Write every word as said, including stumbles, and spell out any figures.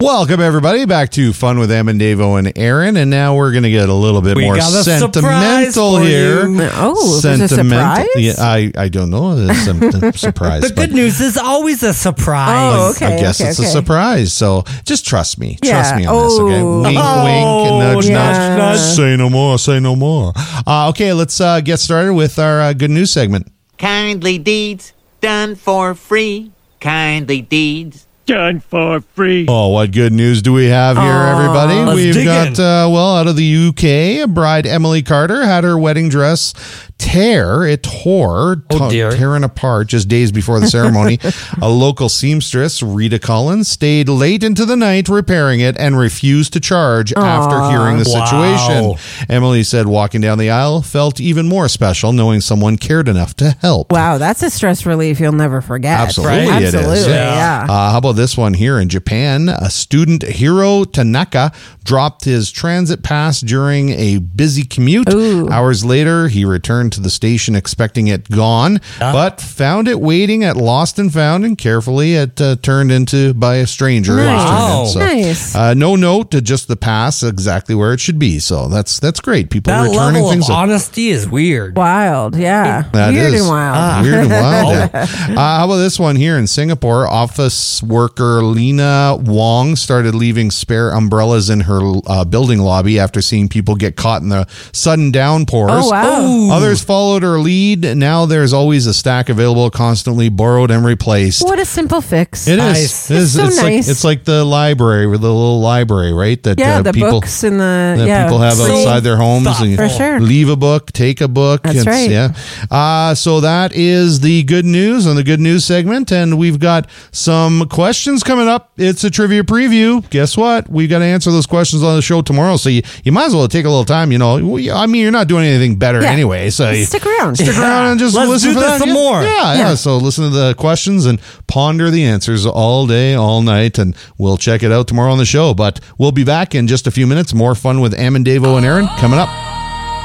Welcome, everybody, back to Fun with Em and Davo and Aaron. And now we're going to get a little bit we more got a sentimental here. You. Oh, there's a surprise? Yeah, I, I don't know. It's a surprise. The good news is always a surprise. Oh, okay. I guess okay, it's okay. a surprise. So just trust me. Yeah. Trust me on this, okay? Oh. Wink, Oh, wink, and nudge, yeah. nudge. Say no more, say no more. Uh, okay, let's uh, get started with our uh, good news segment. Kindly deeds done for free. Kindly deeds. Done for free. Oh, what good news do we have here, Aw. everybody? Let's We've dig got, in. uh, well, out of the U K, bride Emily Carter had her wedding dress tear. It tore, Oh, t- dear. tearing apart just days before the ceremony. A local seamstress, Rita Collins, stayed late into the night repairing it and refused to charge after hearing the Wow. situation. Emily said walking down the aisle felt even more special knowing someone cared enough to help. Wow, that's a stress relief you'll never forget. Absolutely, Right? it is. Absolutely, Yeah. yeah. Uh, how about this one here in Japan? A student, Hiro Tanaka, dropped his transit pass during a busy commute. Ooh. Hours later, he returned to the station expecting it gone, Ah. but found it waiting at Lost and Found, and carefully it uh, turned into by a stranger. It was turned Wow. in. So, Nice. Uh, no note, to just the pass exactly where it should be. So that's that's great. People That returning level of things. that- honesty is weird. Wild, yeah. That Weird is. and wild. Ah. Weird and wild. yeah. uh, how about this one here in Singapore? Office worker Lena Wong started leaving spare umbrellas in her uh, building lobby after seeing people get caught in the sudden downpours. Oh, wow. Ooh. Others followed her lead. Now there's always a stack available, constantly borrowed and replaced. What a simple fix. It is. Nice. It is. It's so it's nice. like it's like the library, with the little library, right? That yeah, uh, the people books and the that yeah, people have free- outside their homes. thoughtful. And For sure. leave a book, take a book. That's It's- right. Yeah. Uh, so that is the good news on the good news segment, and we've got some questions coming up. It's a trivia preview. Guess what? We got to answer those questions on the show tomorrow. So you, you might as well take a little time. You know, We- I mean, you're not doing anything better Yeah. anyway. So you, Stick around. stick around and just Let's listen do for this that. some yeah. more. Yeah, yeah, Yeah. So listen to the questions and ponder the answers all day, all night, and we'll check it out tomorrow on the show. But we'll be back in just a few minutes. More fun with Em and Davo and Aaron coming up.